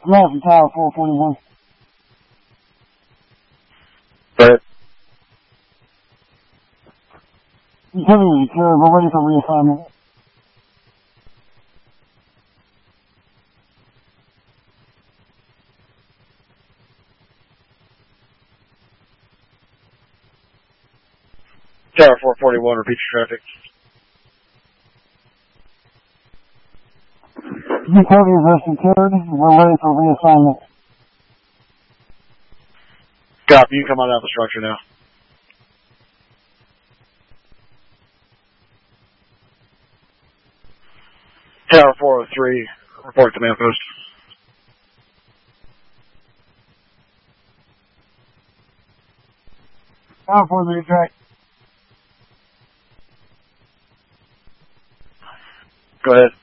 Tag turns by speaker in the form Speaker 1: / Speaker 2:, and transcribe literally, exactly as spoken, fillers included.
Speaker 1: Ground from Tower four forty-one.
Speaker 2: Go ahead.
Speaker 1: Utility secured. We're ready for reassignment.
Speaker 2: Tower four forty-one, repeat your traffic.
Speaker 1: Utilities are secured. We're ready for reassignment.
Speaker 2: Copy, you can come on out of the structure now. Tower four oh three, report to command post.
Speaker 1: Tower four three track.
Speaker 2: Go ahead.